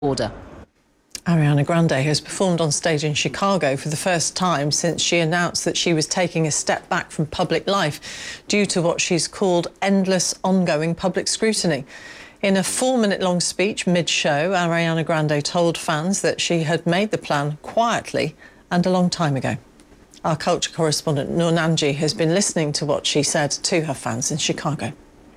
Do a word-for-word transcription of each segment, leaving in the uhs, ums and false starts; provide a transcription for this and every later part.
order. Ariana Grande has performed on stage in Chicago for the first time since she announced that she was taking a step back from public life due to what she's called endless, ongoing public scrutiny. In a four-minute-long speech mid-show, Ariana Grande told fans that she had made the plan quietly and a long time ago. Our culture correspondent Noor Nanji has been listening to what she said to her fans in Chicago.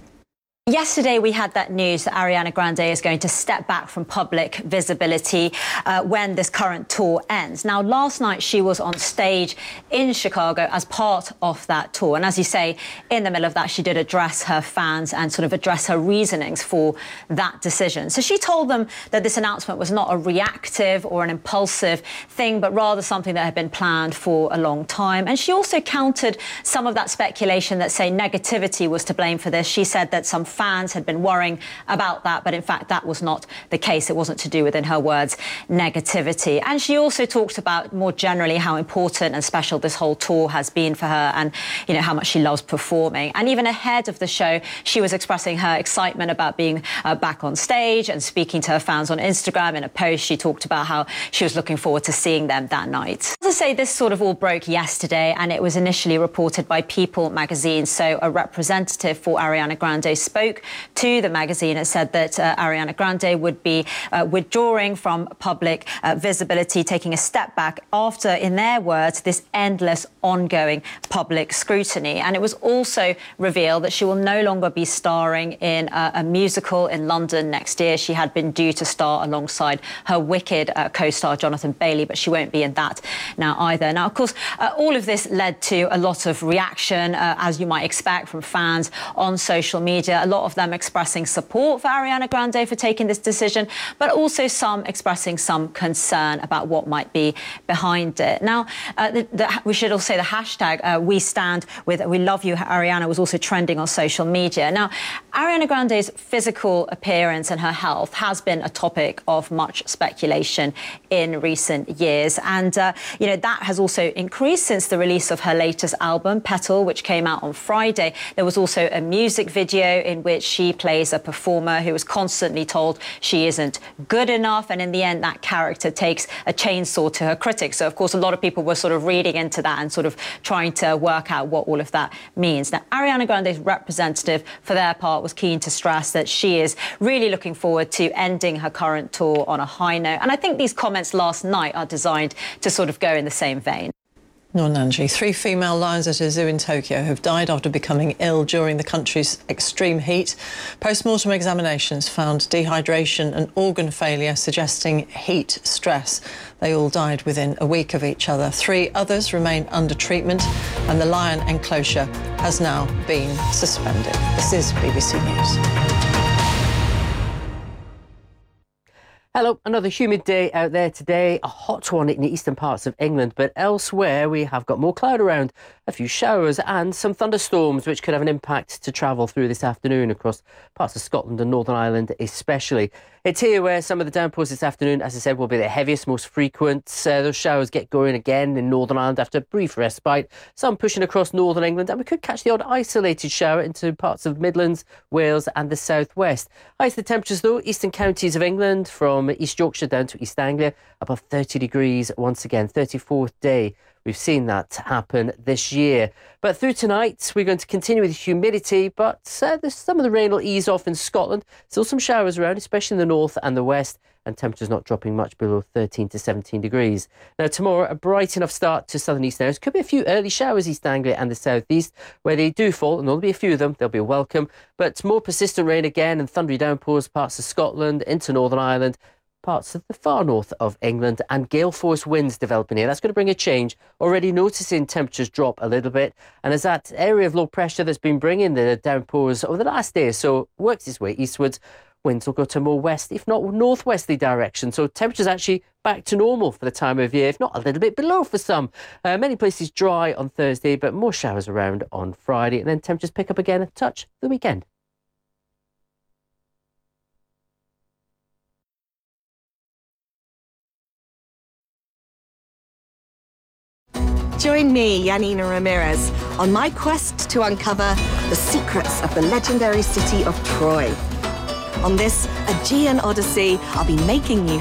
Yesterday, we had that news that Ariana Grande is going to step back from public visibility uh, when this current tour ends. Now, last night, she was on stage in Chicago as part of that tour. And as you say, in the middle of that, she did address her fans and sort of address her reasonings for that decision. So she told them that this announcement was not a reactive or an impulsive thing, but rather something that had been planned for a long time. And she also countered some of that speculation that, say, negativity was to blame for this. She said that some fans had been worrying about that, but in fact that was not the case. It wasn't to do with, in her words, negativity. And she also talked about more generally how important and special this whole tour has been for her, and you know how much she loves performing. And even ahead of the show, she was expressing her excitement about being uh, back on stage and speaking to her fans on Instagram. In a post, she talked about how she was looking forward to seeing them that night. As I say, this sort of all broke yesterday, and it was initially reported by People magazine. So a representative for Ariana Grande spoke to the magazine and said that uh, Ariana Grande would be uh, withdrawing from public uh, visibility, taking a step back after, in their words, this endless, ongoing public scrutiny. And it was also revealed that she will no longer be starring in uh, a musical in London next year. She had been due to star alongside her Wicked uh, co-star Jonathan Bailey, but she won't be in that now either. Now, of course, uh, all of this led to a lot of reaction, uh, as you might expect, from fans on social media. A lot of them expressing support for Ariana Grande for taking this decision, but also some expressing some concern about what might be behind it. Now, uh, the, the, we should also say the hashtag uh, We Stand With We Love You Ariana was also trending on social media. Now, Ariana Grande's physical appearance and her health has been a topic of much speculation in recent years, and uh, you know that has also increased since the release of her latest album, Petal, which came out on Friday. There was also a music video in which she plays a performer who is constantly told she isn't good enough, and in the end that character takes a chainsaw to her critics. So of course a lot of people were sort of reading into that and sort of trying to work out what all of that means. Now, Ariana Grande's representative for their part was keen to stress that she is really looking forward to ending her current tour on a high note, and I think these comments last night are designed to sort of go in the same vein. Noor Nanji. Three female lions at a zoo in Tokyo have died after becoming ill during the country's extreme heat. Post-mortem examinations found dehydration and organ failure, suggesting heat stress. They all died within a week of each other. Three others remain under treatment, and the lion enclosure has now been suspended. This is B B C News. Hello, another humid day out there today, a hot one in the eastern parts of England, but elsewhere we have got more cloud around, a few showers and some thunderstorms which could have an impact to travel through this afternoon across parts of Scotland and Northern Ireland especially. It's here where some of the downpours this afternoon, as I said, will be the heaviest, most frequent. Uh, those showers get going again in Northern Ireland after a brief respite, some pushing across Northern England, and we could catch the odd isolated shower into parts of Midlands, Wales and the southwest. Highest the temperatures though, eastern counties of England from East Yorkshire down to East Anglia, above thirty degrees once again, thirty-fourth day. We've seen that happen this year. But through tonight, we're going to continue with humidity, but uh, there's some of the rain will ease off in Scotland. Still some showers around, especially in the north and the west, and temperatures not dropping much below thirteen to seventeen degrees. Now, tomorrow, a bright enough start to southern east areas. Could be a few early showers East Anglia and the southeast, where they do fall, and there'll be a few of them. They'll be welcome. But more persistent rain again and thundery downpours parts of Scotland into Northern Ireland, parts of the far north of England, and gale force winds developing here. That's going to bring a change. Already noticing temperatures drop a little bit, and as that area of low pressure that's been bringing the downpours over the last day or so works its way eastwards, winds will go to more west, if not northwesterly direction. So temperatures actually back to normal for the time of year, if not a little bit below for some. Uh, many places dry on Thursday, but more showers around on Friday, and then temperatures pick up again a touch the weekend. Join me, Yanina Ramirez, on my quest to uncover the secrets of the legendary city of Troy. On this Aegean Odyssey, I'll be making you